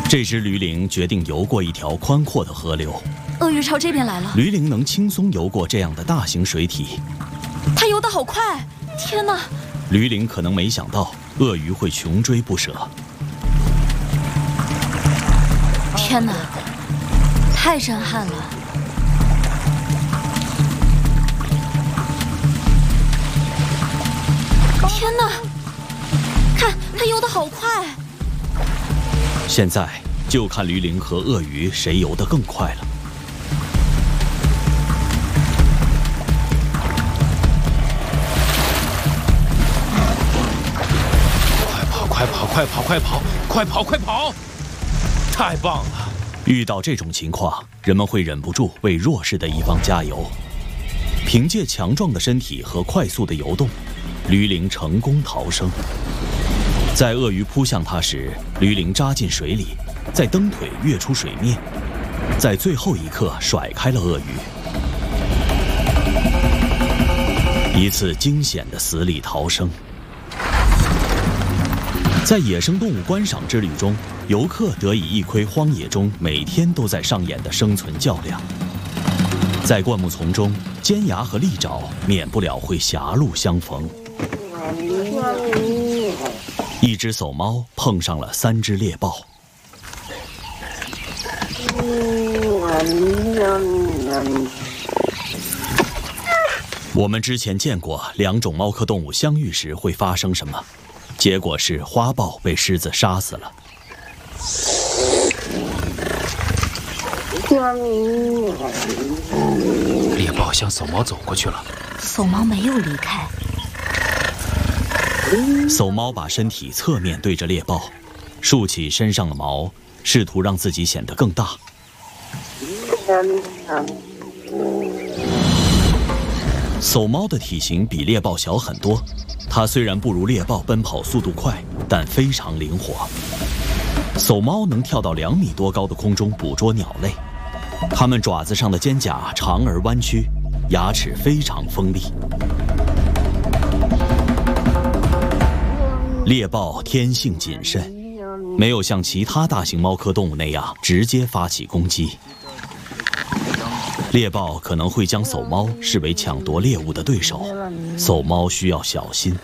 这只驴羚决定游过一条宽阔的河流。 鳄鱼朝这边来了。 驴羚能轻松游过这样的大型水体， 它游得好快！天哪！ 驴羚可能没想到鳄鱼会穷追不舍。 天哪，太震撼了！天哪，看它游得好快！ 现在就看驴羚和鳄鱼谁游得更快了。 快跑！快跑！快跑！快跑！快跑！太棒了！ 遇到这种情况，人们会忍不住为弱势的一方加油。凭借强壮的身体和快速的游动，驴羚成功逃生。在鳄鱼扑向它时，驴羚扎进水里，再蹬腿跃出水面，在最后一刻甩开了鳄鱼。一次惊险的死里逃生。在野生动物观赏之旅中，游客得以一窥荒野中每天都在上演的生存较量。在灌木丛中，尖牙和利爪免不了会狭路相逢。一只走猫碰上了3只猎豹。我们之前见过2种猫科动物相遇时会发生什么。结果是花豹被狮子杀死了。 猎豹向走猫走过去了。 走猫没有离开。 走猫把身体侧面对着猎豹，竖起身上的毛，试图让自己显得更大。走猫的体型比猎豹小很多。它虽然不如猎豹奔跑速度快，但非常灵活。走猫能跳到2米多高的空中捕捉鸟类，它们爪子上的尖甲长而弯曲，牙齿非常锋利。猎豹天性谨慎，没有像其他大型猫科动物那样直接发起攻击。猎豹可能会将走猫视为抢夺猎物的对手，走猫需要小心。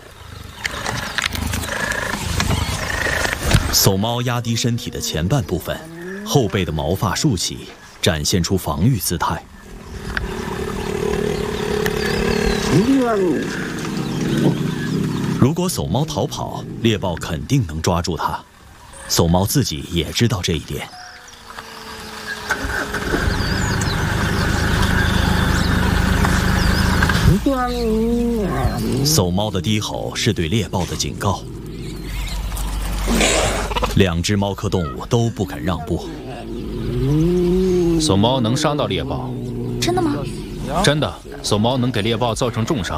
走猫压低身体的前半部分，后背的毛发竖起，展现出防御姿态。如果走猫逃跑，猎豹肯定能抓住它。走猫自己也知道这一点。走猫的低吼是对猎豹的警告。2只猫科动物都不肯让步。 走猫能伤到猎豹。 真的吗？ 真的，走猫能给猎豹造成重伤。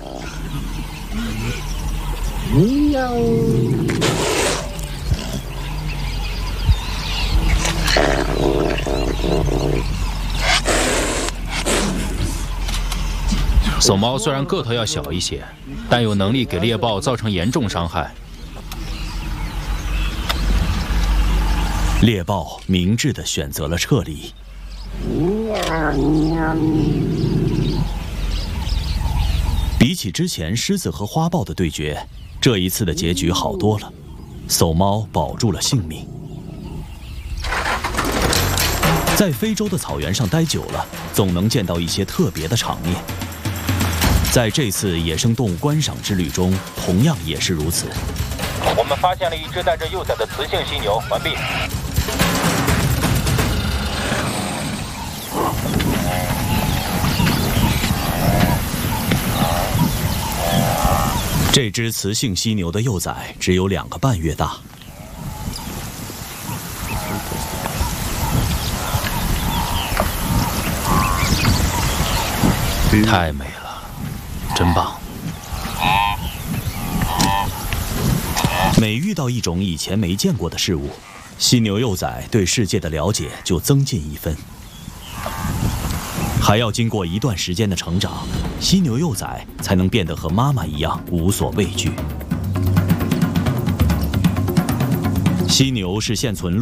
走猫虽然个头要小一些，但有能力给猎豹造成严重伤害。 猎豹明智地选择了撤离。比起之前狮子和花豹的对决，这一次的结局好多了。走猫保住了性命。在非洲的草原上待久了，总能见到一些特别的场面。在这次野生动物观赏之旅中，同样也是如此。 我们发现了一只带着幼崽的雌性犀牛，完毕。 这只雌性犀牛的幼崽只有2个半月大。 太美了，真棒！ 每遇到一种以前没见过的事物，犀牛幼崽对世界的了解就增进1分。还要经过一段时间的成长，犀牛幼崽才能变得和妈妈一样无所畏惧。犀牛是现存